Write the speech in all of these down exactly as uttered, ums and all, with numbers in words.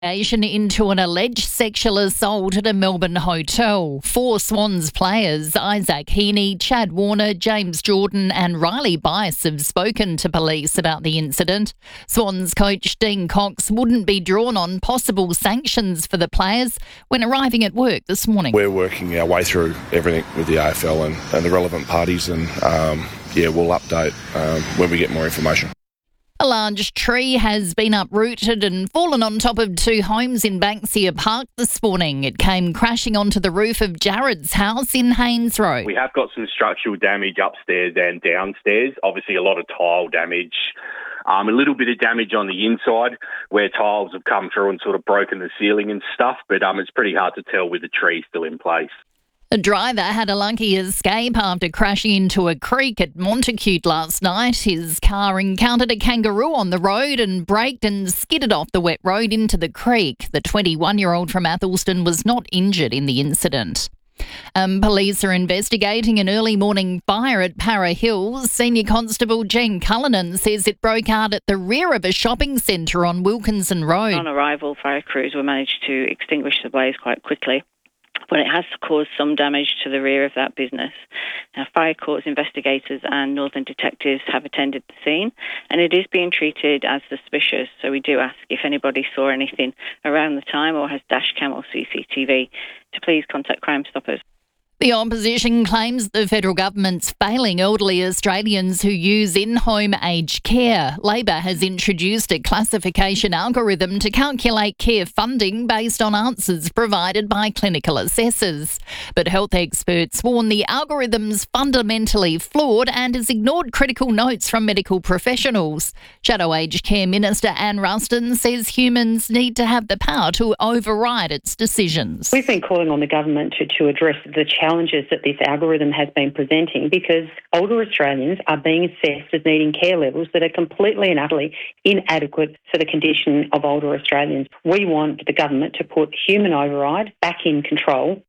Into an alleged sexual assault at a Melbourne hotel. Four Swans players, Isaac Heaney, Chad Warner, James Jordan and Riley Bice have spoken to police about the incident. Swans coach Dean Cox wouldn't be drawn on possible sanctions for the players when arriving at work this morning. We're working our way through everything with the A F L and, and the relevant parties and, um, yeah, we'll update um, when we get more information. A large tree has been uprooted and fallen on top of two homes in Banksia Park this morning. It came crashing onto the roof of Jared's house in Haynes Road. We have got some structural damage upstairs and downstairs. Obviously a lot of tile damage. Um, a little bit of damage on the inside where tiles have come through and sort of broken the ceiling and stuff, but um, it's pretty hard to tell with the tree still in place. The driver had a lucky escape after crashing into a creek at Montacute last night. His car encountered a kangaroo on the road and braked and skidded off the wet road into the creek. The twenty-one-year-old from Athelston was not injured in the incident. Um, police are investigating an early morning fire at Para Hills. Senior Constable Jean Cullinan says it broke out at the rear of a shopping centre on Wilkinson Road. On arrival, fire crews were managed to extinguish the blaze quite quickly, but it has caused some damage to the rear of that business. Now, fire courts investigators and northern detectives have attended the scene, and it is being treated as suspicious. So we do ask if anybody saw anything around the time or has dash cam or C C T V to please contact Crime Stoppers. The opposition claims the federal government's failing elderly Australians who use in-home aged care. Labor has introduced a classification algorithm to calculate care funding based on answers provided by clinical assessors. But health experts warn the algorithm's fundamentally flawed and has ignored critical notes from medical professionals. Shadow Aged Care Minister Anne Ruston says humans need to have the power to override its decisions. We've been calling on the government to, to address the challenge challenges that this algorithm has been presenting, because older Australians are being assessed as needing care levels that are completely and utterly inadequate for the condition of older Australians. We want the government to put human override back in control.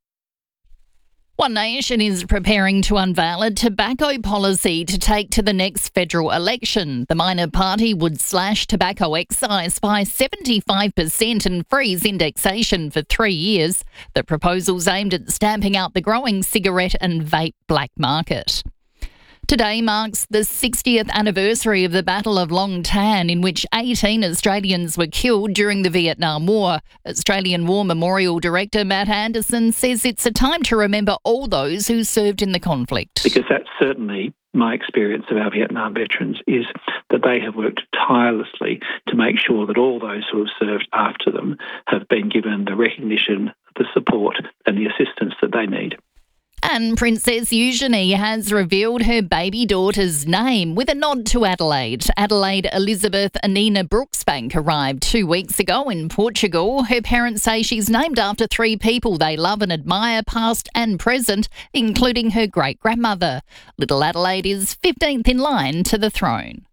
One Nation is preparing to unveil a tobacco policy to take to the next federal election. The minor party would slash tobacco excise by seventy-five percent and freeze indexation for three years. The proposal's aimed at stamping out the growing cigarette and vape black market. Today marks the sixtieth anniversary of the Battle of Long Tan, in which eighteen Australians were killed during the Vietnam War. Australian War Memorial Director Matt Anderson says it's a time to remember all those who served in the conflict. Because that's certainly my experience of our Vietnam veterans, is that they have worked tirelessly to make sure that all those who have served after them have been given the recognition, the support and the assistance that they need. And Princess Eugenie has revealed her baby daughter's name with a nod to Adelaide. Adelaide Elizabeth Anina Brooksbank arrived two weeks ago in Portugal. Her parents say she's named after three people they love and admire, past and present, including her great-grandmother. Little Adelaide is fifteenth in line to the throne.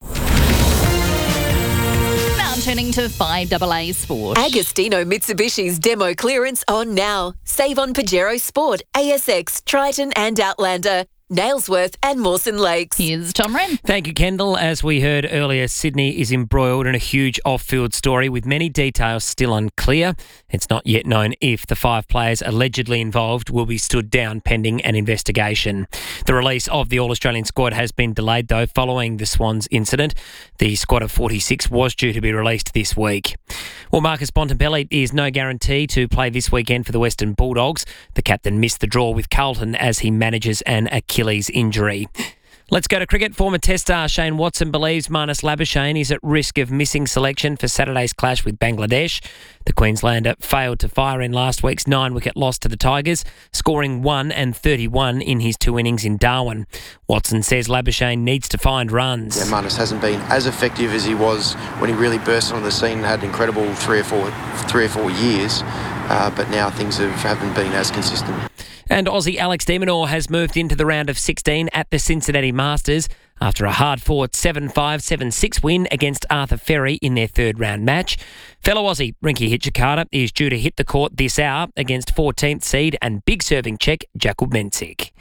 Turning to five A A Sport. Agostino Mitsubishi's demo clearance on now. Save on Pajero Sport, A S X, Triton and Outlander, Nailsworth and Mawson Lakes. Here's Tom Wren. Thank you, Kendall. As we heard earlier, Sydney is embroiled in a huge off-field story with many details still unclear. It's not yet known if the five players allegedly involved will be stood down pending an investigation. The release of the All-Australian squad has been delayed, though, following the Swans incident. The squad of forty-six was due to be released this week. Well, Marcus Bontempelli is no guarantee to play this weekend for the Western Bulldogs. The captain missed the draw with Carlton as he manages an Achilles injury. Let's go to cricket. Former Test star Shane Watson believes Marnus Labuschagne is at risk of missing selection for Saturday's clash with Bangladesh. The Queenslander failed to fire in last week's nine-wicket loss to the Tigers, scoring one and thirty-one in his two innings in Darwin. Watson says Labuschagne needs to find runs. Yeah, Marnus hasn't been as effective as he was when he really burst onto the scene and had incredible three or four, three or four years, uh, but now things have, haven't been as consistent. And Aussie Alex de Minaur has moved into the round of sixteen at the Cincinnati Masters after a hard-fought seven five, seven six win against Arthur Ferry in their third-round match. Fellow Aussie Rinky Hitchikata is due to hit the court this hour against fourteenth seed and big serving Czech Jakub Mensik.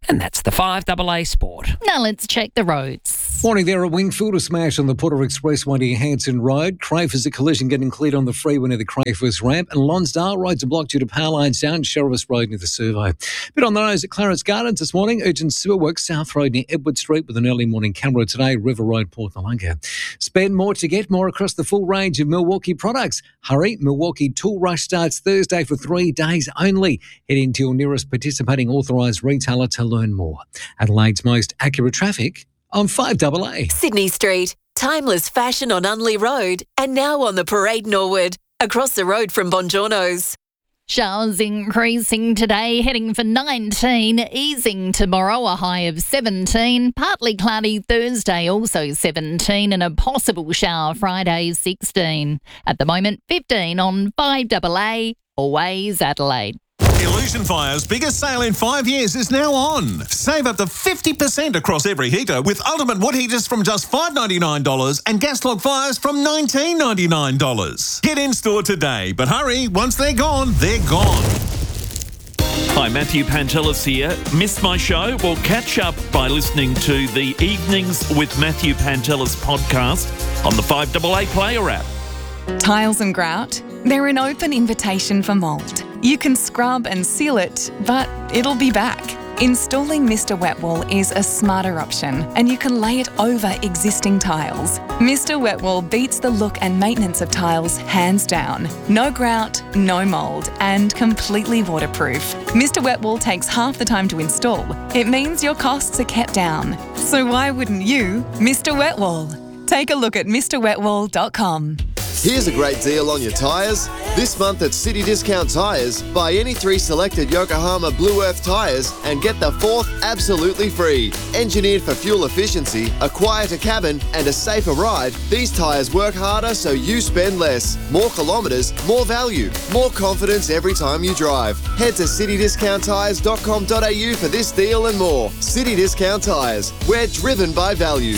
And that's the five A A Sport. Now let's check the roads. Morning there, a Wingfield, a smash on the Porter Expressway near Hanson Road. Crayford is a collision getting cleared on the freeway near the Crayford ramp. And Lonsdale roads are blocked due to power lines down Sheriff's Road near the Servo. Bit on the nose at Clarence Gardens this morning. Urgent sewer work South Road near Edward Street with an early morning camera today. River Road, Port Noarlunga. Spend more to get more across the full range of Milwaukee products. Hurry, Milwaukee Tool Rush starts Thursday for three days only. Head into your nearest participating authorised retailer to learn more. Adelaide's most accurate traffic on five A A. Sydney Street, timeless fashion on Unley Road and now on the Parade Norwood, across the road from Bongiorno's. Showers increasing today, heading for nineteen, easing tomorrow, a high of seventeen. Partly cloudy Thursday, also seventeen, and a possible shower Friday, sixteen. At the moment, fifteen on five A A, always Adelaide. Illusion Fire's biggest sale in five years is now on. Save up to fifty percent across every heater with ultimate wood heaters from just five dollars ninety-nine and gas log fires from nineteen dollars ninety-nine. Get in store today, but hurry, once they're gone, they're gone. Hi, Matthew Pantelis here. Missed my show? Well, catch up by listening to the Evenings with Matthew Pantelis podcast on the five A A Player app. Tiles and grout, they're an open invitation for mould. You can scrub and seal it, but it'll be back. Installing Mister Wet Wool is a smarter option, and you can lay it over existing tiles. Mister Wet Wool beats the look and maintenance of tiles hands down. No grout, no mould, and completely waterproof. Mister Wet Wool takes half the time to install. It means your costs are kept down. So why wouldn't you, Mister Wet Wool? Take a look at Mr wet wool dot com. Here's a great deal on your tyres. This month at City Discount Tyres, buy any three selected Yokohama Blue Earth tyres and get the fourth absolutely free. Engineered for fuel efficiency, a quieter cabin and a safer ride, these tyres work harder so you spend less. More kilometres, more value, more confidence every time you drive. Head to city discount tyres dot com dot a u for this deal and more. City Discount Tyres, we're driven by value.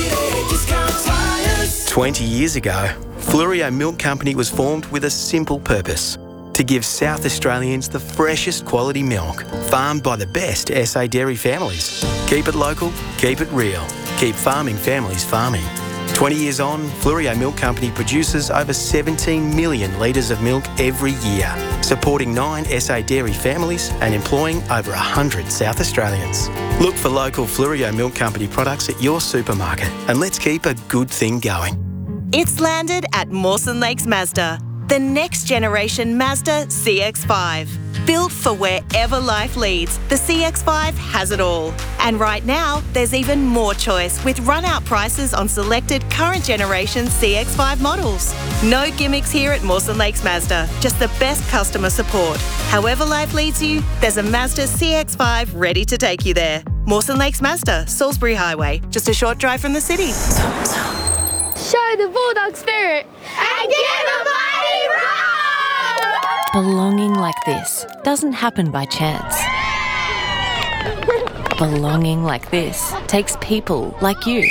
twenty years ago, Fluorio Milk Company was formed with a simple purpose: to give South Australians the freshest quality milk, farmed by the best S A dairy families. Keep it local, keep it real, keep farming families farming. twenty years on, Fluorio Milk Company produces over seventeen million litres of milk every year, supporting nine S A dairy families and employing over one hundred South Australians. Look for local Fluorio Milk Company products at your supermarket, and let's keep a good thing going. It's landed at Mawson Lakes Mazda, the next generation Mazda C X five. Built for wherever life leads, the C X five has it all. And right now, there's even more choice with run-out prices on selected current generation C X five models. No gimmicks here at Mawson Lakes Mazda, just the best customer support. However life leads you, there's a Mazda C X five ready to take you there. Mawson Lakes Mazda, Salisbury Highway, just a short drive from the city. Show the Bulldog spirit and give a mighty roar! Belonging like this doesn't happen by chance. Belonging like this takes people like you.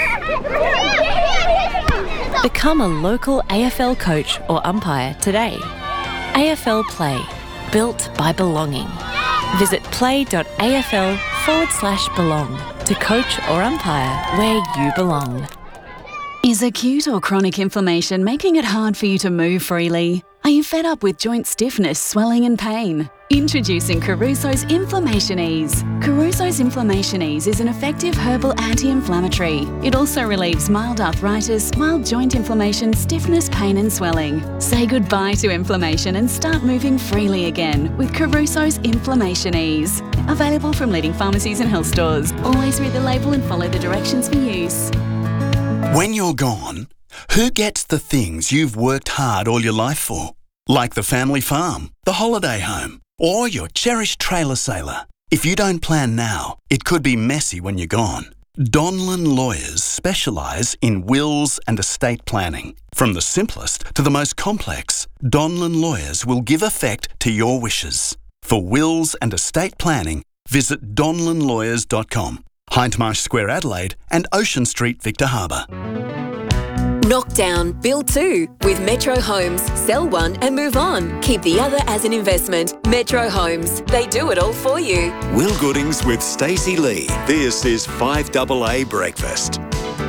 Become a local A F L coach or umpire today. A F L Play, built by belonging. Visit play.afl forward slash belong to coach or umpire where you belong. Is acute or chronic inflammation making it hard for you to move freely? Are you fed up with joint stiffness, swelling and pain? Introducing Caruso's Inflammation Ease. Caruso's Inflammation Ease is an effective herbal anti-inflammatory. It also relieves mild arthritis, mild joint inflammation, stiffness, pain and swelling. Say goodbye to inflammation and start moving freely again with Caruso's Inflammation Ease. Available from leading pharmacies and health stores. Always read the label and follow the directions for use. When you're gone, who gets the things you've worked hard all your life for? Like the family farm, the holiday home, or your cherished trailer sailor. If you don't plan now, it could be messy when you're gone. Donlan Lawyers specialise in wills and estate planning. From the simplest to the most complex, Donlan Lawyers will give effect to your wishes. For wills and estate planning, visit donlan lawyers dot com. Hindmarsh Square, Adelaide and Ocean Street, Victor Harbour. Knock down, build two. With Metro Homes, sell one and move on. Keep the other as an investment. Metro Homes, they do it all for you. Will Goodings with Stacey Lee. This is five A A Breakfast.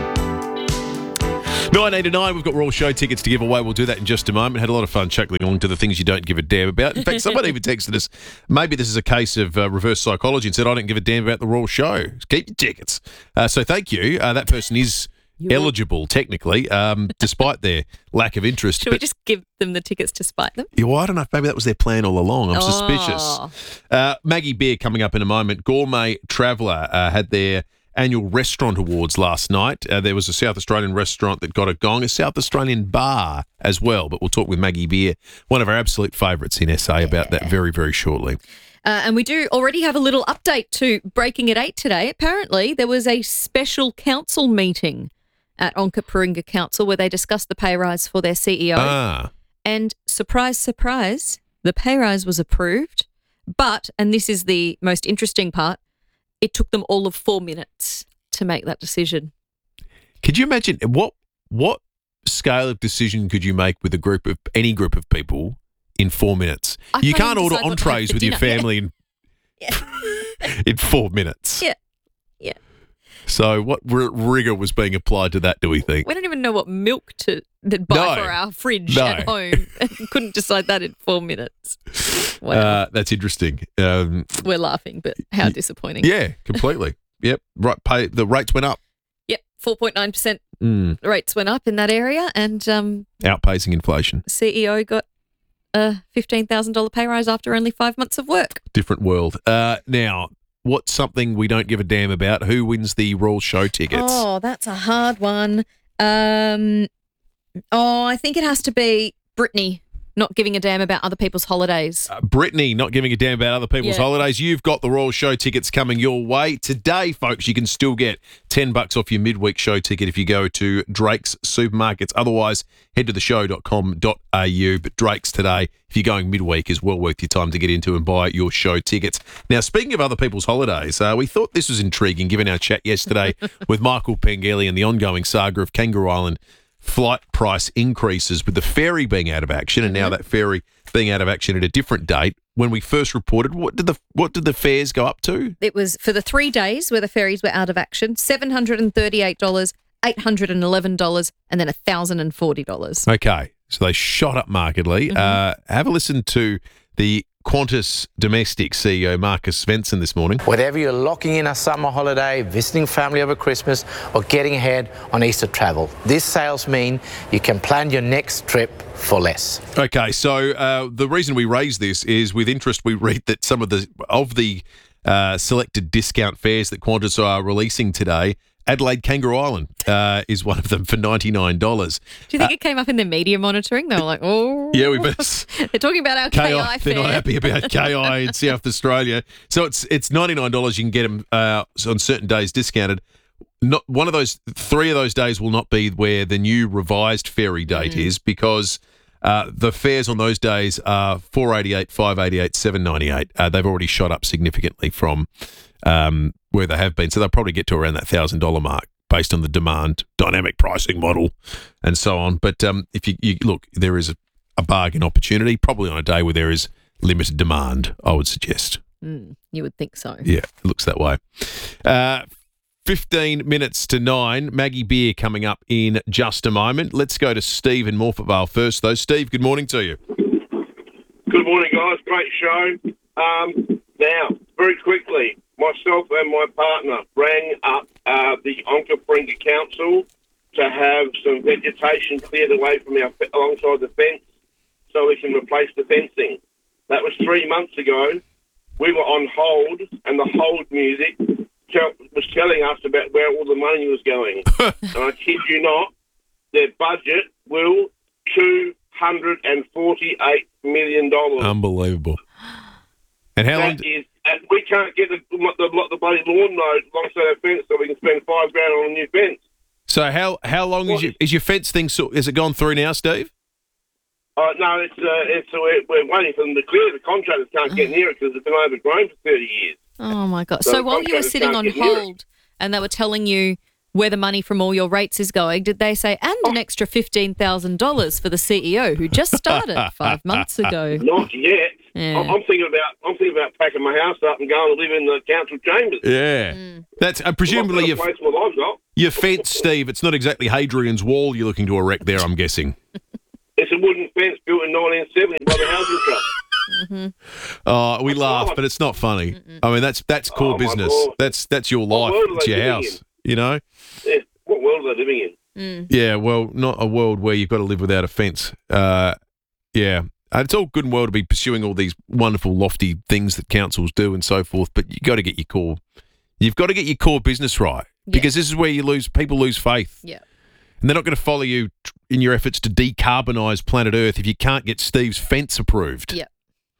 nineteen to nine, we've got Royal Show tickets to give away. We'll do that in just a moment. Had a lot of fun chuckling along to the things you don't give a damn about. In fact, somebody even texted us, maybe this is a case of uh, reverse psychology, and said, I don't give a damn about the Royal Show. Keep your tickets. Uh, so thank you. Uh, that person is You're... eligible, technically, um, despite their lack of interest. Should but, we just give them the tickets to spite them? Yeah, well, I don't know if maybe that was their plan all along. I'm Oh. suspicious. Uh, Maggie Beer coming up in a moment. Gourmet Traveller uh, had their annual restaurant awards last night. Uh, there was a South Australian restaurant that got a gong, a South Australian bar as well. But we'll talk with Maggie Beer, one of our absolute favourites in S A, about that very, very shortly. Uh, and we do already have a little update to Breaking at eight today. Apparently, there was a special council meeting at Onkaparinga Council where they discussed the pay rise for their C E O. Ah. And surprise, surprise, the pay rise was approved. But, and this is the most interesting part, it took them all of four minutes to make that decision. Could you imagine what what scale of decision could you make with a group of any group of people in four minutes? I You can't can't even order decide what to entrees have for with your dinner. family in in four minutes. Yeah, yeah. So what r- rigor was being applied to that, do we think? We don't even know what milk to, to buy No. for our fridge No. at home. Couldn't decide that in four minutes. Wow. Uh, that's interesting. Um, We're laughing, but how disappointing. yeah, completely. Yep. Right. Pay the rates went up, Yep, four point nine percent mm, rates went up in that area, and um, outpacing inflation. C E O got a fifteen thousand dollars pay rise after only five months of work. Different world. Uh, now, what's something we don't give a damn about? Who wins the Royal Show tickets? Oh, that's a hard one. Um, oh, I think it has to be Brittany not giving a damn about other people's holidays. Uh, Brittany, not giving a damn about other people's Yeah. holidays. You've got the Royal Show tickets coming your way. Today, folks, you can still get ten bucks off your midweek show ticket if you go to Drake's Supermarkets. Otherwise, head to the show dot com dot a u. But Drake's today, if you're going midweek, is well worth your time to get into and buy your show tickets. Now, speaking of other people's holidays, uh, we thought this was intriguing given our chat yesterday with Michael Pengelly and the ongoing saga of Kangaroo Island flight price increases, with the ferry being out of action, and now that ferry being out of action at a different date. When we first reported, what did the what did the fares go up to? It was for the three days where the ferries were out of action, seven hundred thirty-eight dollars, eight hundred eleven dollars, and then one thousand forty dollars. Okay, so they shot up markedly. Uh, have a listen to the Qantas Domestic C E O Marcus Svensson this morning. Whether you're locking in a summer holiday, visiting family over Christmas, or getting ahead on Easter travel, these sales mean you can plan your next trip for less. Okay, so uh, the reason we raise this is with interest we read that some of the of the uh, selected discount fares that Qantas are releasing today, Adelaide Kangaroo Island uh, is one of them for ninety-nine dollars. Do you think it came up in their media monitoring? They were like, oh. Yeah, we better. They're talking about our K I They're fare. not happy about K I in South Australia. So it's it's ninety-nine dollars. You can get them uh, on certain days discounted. Not one of those, three of those days will not be where the new revised ferry date Mm. is, because uh, the fares on those days are four eighty-eight, five eighty-eight, seven ninety-eight. Uh, they've already shot up significantly from um, where they have been. So they'll probably get to around that one thousand dollars mark based on the demand, dynamic pricing model and so on. But um, if you, you look, there is a, a bargain opportunity, probably on a day where there is limited demand, I would suggest. Mm, you would think so. Yeah, it looks that way. Uh, fifteen minutes to nine. Maggie Beer coming up in just a moment. Let's go to Steve in Morphettvale first, though. Steve, good morning to you. Good morning, guys. Great show. Um, now, very quickly, myself and my partner rang up uh, the Onkaparinga Council to have some vegetation cleared away from our alongside the fence so we can replace the fencing. That was three months ago. We were on hold, and the hold music tell, was telling us about where all the money was going. And I kid you not, their budget will two hundred forty-eight million dollars. Unbelievable. And how long? That is, and we can't get the, the, the bloody lawn mowed alongside our fence, so we can spend five grand on a new fence. So how how long is your is your fence thing? So, has it gone through now, Steve? Uh, no, it's uh, it's uh, we're, we're waiting for them to clear. The contractors can't get near it because it's been overgrown for thirty years. Oh, my God. So So, the while you were contractors sitting can't on get near it. hold and they were telling you where the money from all your rates is going, did they say, and an extra fifteen thousand dollars for the C E O who just started five months ago? Not yet. Yeah. I'm I'm thinking about I'm thinking about packing my house up and going to live in the council chambers. Yeah. Mm. That's uh, presumably your, Place my lives got. your fence, Steve. It's not exactly Hadrian's Wall you're looking to erect there, I'm guessing. It's a wooden fence built in nineteen seventy by the Housing Trust. Mm-hmm. Oh, we laugh, but it's not funny. Mm-mm. I mean, that's that's core Oh, my business. Lord. That's that's your What life. world are It's they your living house. You know. Yeah. What world are they living in? Mm. Yeah. Well, not a world where you've got to live without a fence. Uh, yeah. Uh, It's all good and well to be pursuing all these wonderful, lofty things that councils do and so forth, but you got to get your core. You've got to get your core business right because this is where you lose. People lose faith. Yeah. And they're not going to follow you tr- in your efforts to decarbonise planet Earth if you can't get Steve's fence approved. Yeah.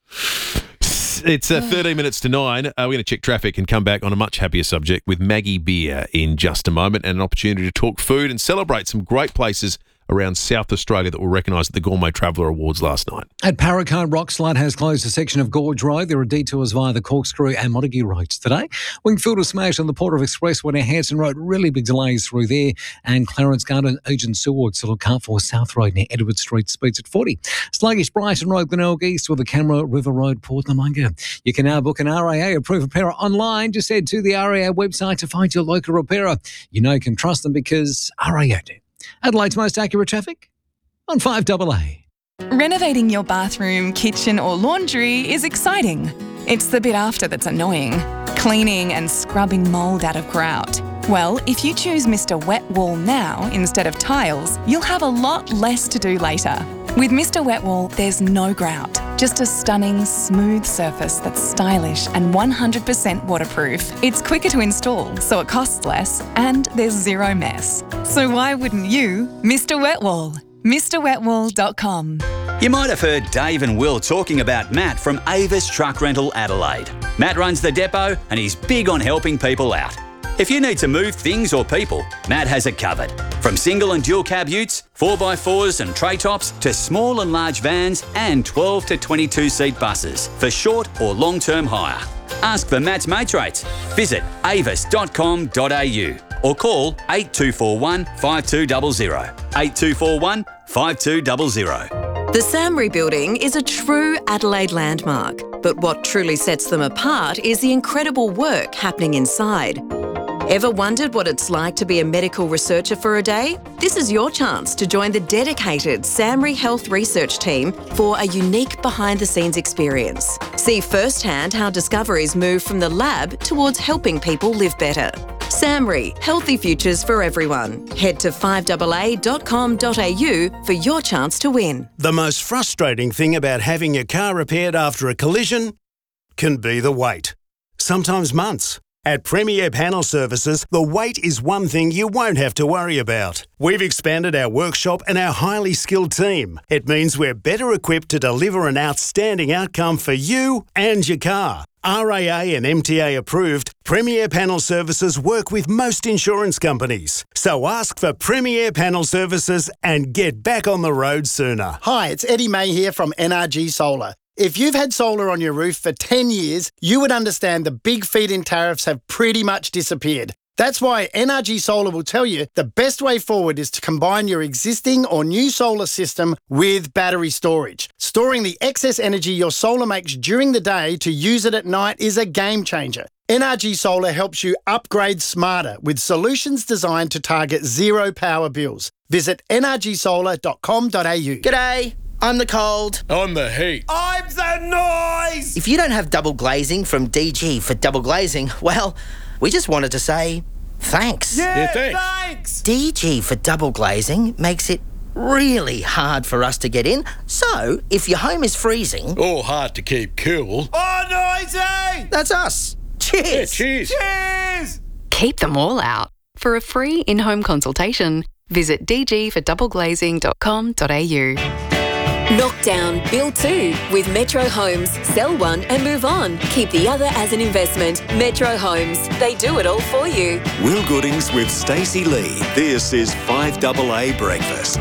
It's uh, thirteen minutes to nine. Uh, we're going to check traffic and come back on a much happier subject with Maggie Beer in just a moment and an opportunity to talk food and celebrate some great places around South Australia that were recognised at the Gourmet Traveller Awards last night. At Paracone, Rockslide has closed a section of Gorge Road. There are detours via the Corkscrew and Montague roads today. Wingfield was smashed on the Port of Expressway near Hanson Road. Really big delays through there. And Clarence Garden, Urgent Seward, to look out for South Road near Edward Street, speeds at forty. Sluggish Brighton Road, Glenelg East with the Camera River Road, Port Namunga. You can now book an R A A approved repairer online. Just head to the R A A website to find your local repairer. You know you can trust them because R A A do. Adelaide's most accurate traffic on five double A. Renovating your bathroom, kitchen or laundry is exciting. It's the bit after that's annoying. Cleaning and scrubbing mould out of grout. Well, if you choose Mister Wet Wall now instead of tiles, you'll have a lot less to do later. With Mister Wet Wall, there's no grout. Just a stunning, smooth surface that's stylish and one hundred percent waterproof. It's quicker to install, so it costs less, and there's zero mess. So why wouldn't you, Mister Wet Wall? Mr Wet Wall dot com. You might have heard Dave and Will talking about Matt from Avis Truck Rental Adelaide. Matt runs the depot and he's big on helping people out. If you need to move things or people, Matt has it covered. From single and dual cab utes, four by fours and tray tops, to small and large vans and twelve to twenty-two seat buses for short or long-term hire. Ask for Matt's mates rates. Visit avis dot com dot a u or call eight two four one, five two zero zero. eight two four one, five two zero zero. The Samri Building is a true Adelaide landmark, but what truly sets them apart is the incredible work happening inside. Ever wondered what it's like to be a medical researcher for a day? This is your chance to join the dedicated Samri Health Research Team for a unique behind-the-scenes experience. See firsthand how discoveries move from the lab towards helping people live better. Samri, healthy futures for everyone. Head to five double a dot com dot a u for your chance to win. The most frustrating thing about having your car repaired after a collision can be the wait. Sometimes months. At Premier Panel Services, the wait is one thing you won't have to worry about. We've expanded our workshop and our highly skilled team. It means we're better equipped to deliver an outstanding outcome for you and your car. R A A and M T A approved, Premier Panel Services work with most insurance companies. So ask for Premier Panel Services and get back on the road sooner. Hi, it's Eddie May here from N R G Solar. If you've had solar on your roof for ten years, you would understand the big feed-in tariffs have pretty much disappeared. That's why N R G Solar will tell you the best way forward is to combine your existing or new solar system with battery storage. Storing the excess energy your solar makes during the day to use it at night is a game changer. N R G Solar helps you upgrade smarter with solutions designed to target zero power bills. Visit n r g solar dot com dot a u. G'day. I'm the cold. I'm the heat. I'm the noise. If you don't have double glazing from D G for double glazing, well, we just wanted to say thanks. Yeah, yeah thanks. thanks. D G for double glazing makes it really hard for us to get in. So, if your home is freezing... Or hard to keep cool... Oh, noisy! That's us. Cheers. Yeah, cheers. Cheers. Keep them all out. For a free in-home consultation, visit d g for double glazing dot com dot a u. Knock down, build two with Metro Homes. Sell one and move on. Keep the other as an investment. Metro Homes. They do it all for you. Will Goodings with Stacey Lee. This is five double A Breakfast.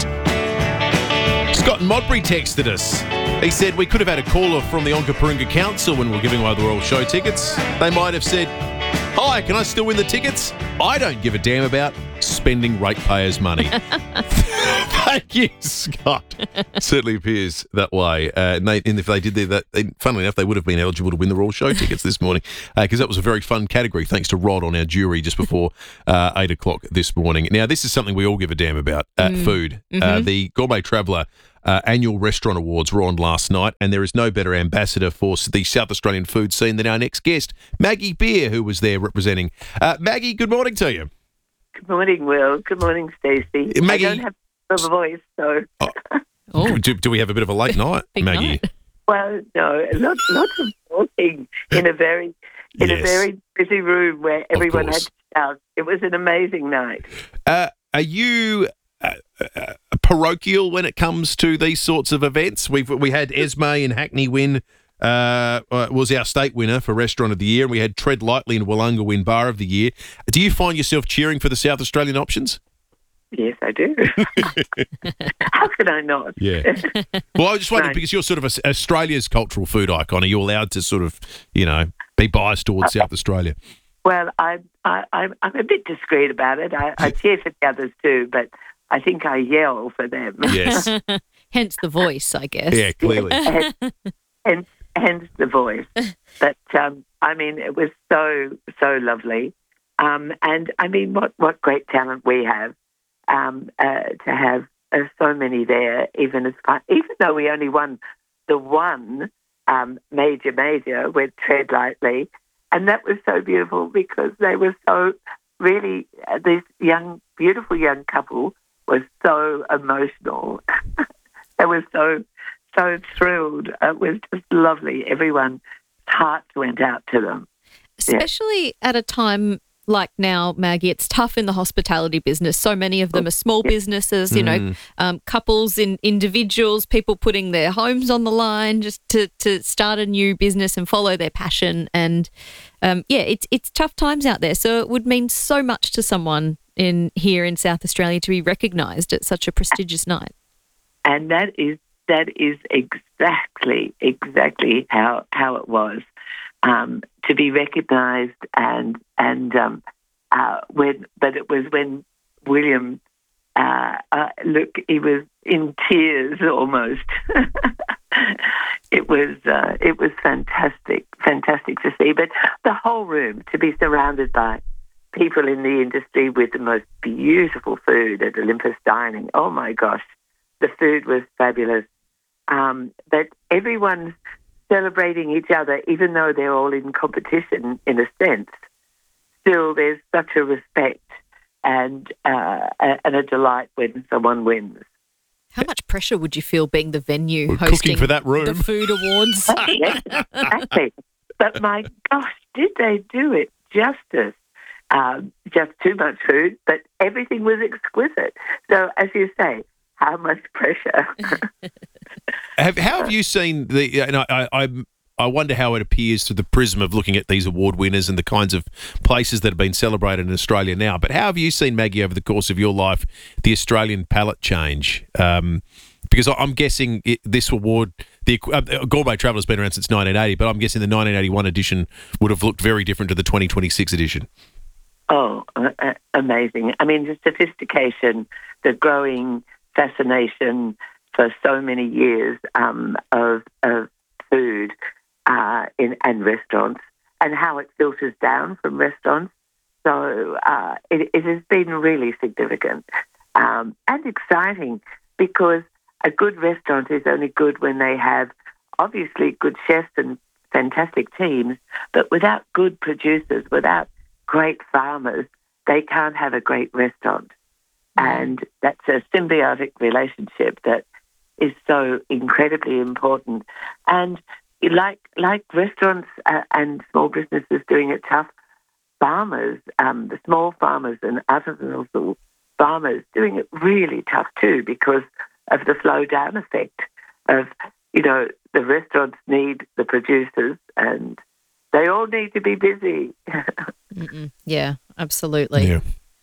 Scott Modbury texted us. He said we could have had a caller from the Onkaparinga Council when we were giving away the Royal Show tickets. They might have said, Hi, can I still win the tickets? I don't give a damn about spending ratepayers' money. Thank you, Scott. Certainly appears that way. Uh, and, they, and if they did that, they, funnily enough, they would have been eligible to win the Royal Show tickets this morning because uh, that was a very fun category, thanks to Rod on our jury just before uh, eight o'clock this morning. Now, this is something we all give a damn about, uh, mm. food. Mm-hmm. Uh, the Gourmet Traveller uh, annual restaurant awards were on last night, and there is no better ambassador for the South Australian food scene than our next guest, Maggie Beer, who was there representing. Uh, Maggie, good morning to you. Good morning, Will. Good morning, Stacey. Maggie, I don't have a voice, so... Oh. Do, do we have a bit of a late night, Maggie? Night. Well, no, lots, lots of talking in a very in yes. a very busy room where everyone had to shout. It was an amazing night. Uh, are you uh, uh, parochial when it comes to these sorts of events? We've we had Esme and Hackney win. Uh, was our state winner for Restaurant of the Year, and we had Tread Lightly and Wollonga win Bar of the Year. Do you find yourself cheering for the South Australian options? Yes, I do. How could I not? Yeah. Well, I just wondered, no. because you're sort of a, Australia's cultural food icon, are you allowed to sort of, you know, be biased towards uh, South Australia? Well, I, I, I'm a bit discreet about it. I, I cheer for the others too, but I think I yell for them. Yes. Hence the voice, I guess. Yeah, clearly. hence, hence, hence the voice. But, um, I mean, it was so, so lovely. Um, and, I mean, what, what great talent we have. Um, uh, to have uh, so many there, even as far, even though we only won the one um, major major with Tread Lightly, and that was so beautiful because they were so really uh, this young, beautiful young couple was so emotional. They were so so thrilled. It was just lovely. Everyone's hearts went out to them, especially yeah. at a time like now, Maggie, it's tough in the hospitality business. So many of them are small businesses, you know, mm. um, couples, in individuals, people putting their homes on the line just to, to start a new business and follow their passion. And, um, yeah, it's it's tough times out there. So it would mean so much to someone in here in South Australia to be recognised at such a prestigious night. And that is that is exactly, exactly how how it was. Um, to be recognised and and um, uh, when, but it was when William, uh, uh, look, he was in tears almost. It was uh, it was fantastic, fantastic to see. But the whole room, to be surrounded by people in the industry with the most beautiful food at Olympus Dining. Oh my gosh, the food was fabulous. Um, but everyone's celebrating each other, even though they're all in competition in a sense. Still, there's such a respect and uh, and a delight when someone wins. How much pressure would you feel being the venue We're hosting cooking for that room. the food awards? Yes, exactly. But my gosh, did they do it justice? Um, just too much food, but everything was exquisite. So, as you say, how much pressure? have, how have you seen the? And I, I, I wonder how it appears through the prism of looking at these award winners and the kinds of places that have been celebrated in Australia now. But how have you seen, Maggie, over the course of your life, the Australian palate change? Um, because I'm guessing it, this award, the uh, Gourmet Traveller, has been around since nineteen eighty, but I'm guessing the nineteen eighty-one edition would have looked very different to the twenty twenty-six edition. Oh, uh, amazing. I mean, the sophistication, the growing fascination for so many years um, of, of food uh, in and restaurants, and how it filters down from restaurants. So uh, it, it has been really significant um, and exciting, because a good restaurant is only good when they have obviously good chefs and fantastic teams, but without good producers, without great farmers, they can't have a great restaurant. And that's a symbiotic relationship that is so incredibly important. And like like restaurants uh, and small businesses doing it tough, farmers, um, the small farmers and artisanal farmers doing it really tough too, because of the flow down effect of, you know, the restaurants need the producers and they all need to be busy. Yeah, absolutely. Yeah.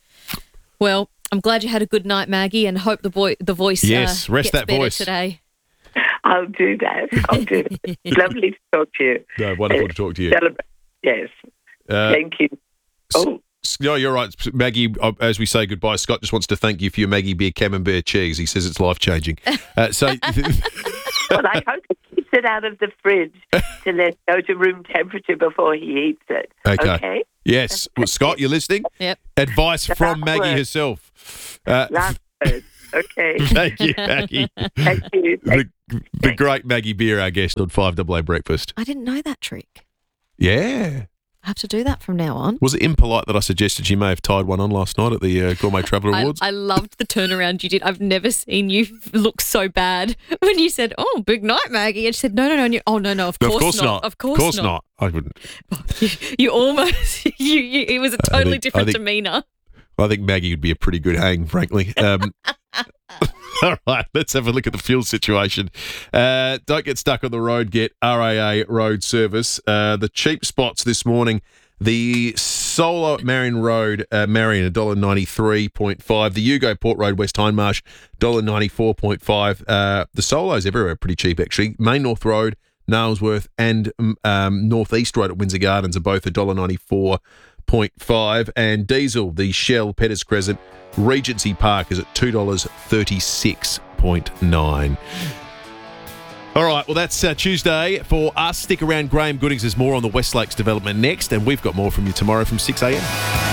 Well, I'm glad you had a good night, Maggie, and hope the boy, the voice yes, uh, rest gets that better voice today. I'll do that. I'll do it. Lovely to talk to you. No, wonderful uh, to talk to you. Celebrate. Yes. Uh, Thank you. Oh. No, you're right, Maggie. uh, As we say goodbye, Scott just wants to thank you for your Maggie Beer Camembert cheese. He says it's life changing. Uh, so, Well, I hope he keeps it out of the fridge to let it go to room temperature before he eats it. okay. Okay. Yes, well, Scott, you're listening. Yep. Advice The from last Maggie word. herself. Uh, Last word. Okay. Thank you, Maggie. Thank you. the, the great Maggie Beer, our guest on five double A Breakfast. I didn't know that trick. Yeah. I have to do that from now on. Was it impolite that I suggested you may have tied one on last night at the uh, Gourmet Traveller I, Awards? I loved the turnaround you did. I've never seen you look so bad when you said, "Oh, big night, Maggie," and she said, "No, no, no." And you, oh, no, no. Of No, course, of course not. Of course, Of course not. not. I wouldn't. You, you almost. You, you. It was a I totally think- I different think- demeanour. I think Maggie would be a pretty good hang, frankly. Um, all right, let's have a look at the fuel situation. Uh, don't get stuck on the road. Get R A A road service. Uh, the cheap spots this morning. The Solar at Marion Road, uh, Marion, one dollar ninety-three point five. The Yugo Port Road, West Hindmarsh, one dollar ninety-four point five. Uh, the Solos everywhere are pretty cheap, actually. Main North Road, Nailsworth, and um, North East Road at Windsor Gardens are both one dollar ninety-four point five. And diesel, the Shell Pettis Crescent, Regency Park is at two dollars thirty-six point nine. All right, well, that's uh, Tuesday for us. Stick around, Graham Goodings. There's more on the West Lakes development next, and we've got more from you tomorrow from six a.m.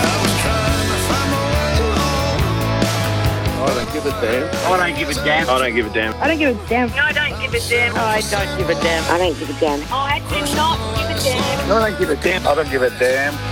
I don't give a damn. I don't give a damn. I don't give a damn. I don't give a damn. No, I don't give a damn. I don't give a damn. I don't give a damn. I do not give a damn. I don't give a damn. I don't give a damn.